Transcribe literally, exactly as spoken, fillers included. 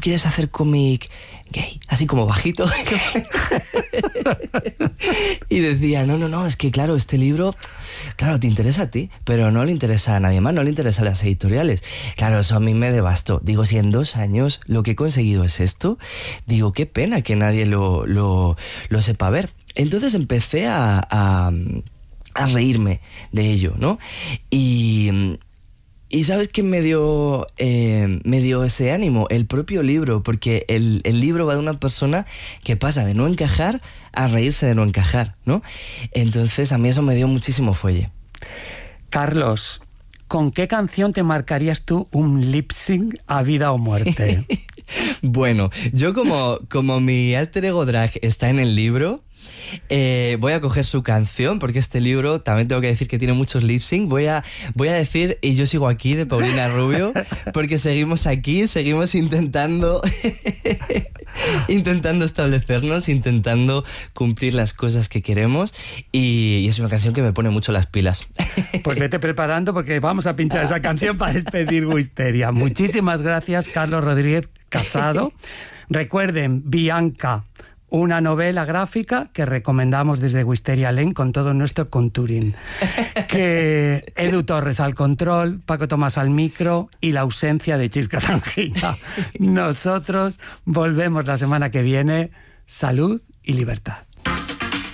quieres hacer cómic gay? Así como bajito. Y decía, no, no, no, es que claro, este libro, claro, te interesa a ti, pero no le interesa a nadie más, no le interesa a las editoriales. Claro, eso a mí me devastó. Digo, si en dos años lo que he conseguido es esto, digo, qué pena que nadie lo, lo, lo sepa ver. Entonces empecé a, a, a reírme de ello, ¿no? Y... Y ¿sabes qué me dio, eh, me dio ese ánimo? El propio libro, porque el, el libro va de una persona que pasa de no encajar a reírse de no encajar, ¿no? Entonces a mí eso me dio muchísimo fuelle. Carlos, ¿con qué canción te marcarías tú un lip sync a vida o muerte? Bueno, yo como, como mi alter ego drag está en el libro... Eh, voy a coger su canción, porque este libro también tengo que decir que tiene muchos lip sync. Voy a, voy a decir Y yo sigo aquí, de Paulina Rubio, porque seguimos aquí, seguimos intentando intentando establecernos, intentando cumplir las cosas que queremos, y, y es una canción que me pone mucho las pilas. Pues vete preparando, porque vamos a pinchar esa canción para despedir Wisteria. Muchísimas gracias, Carlos Rodríguez Casado. Recuerden, Bianca, una novela gráfica que recomendamos desde Wisteria Lane con todo nuestro contouring. Que Edu Torres al control, Paco Tomás al micro y la ausencia de Chisca Tangina. Nosotros volvemos la semana que viene. Salud y libertad.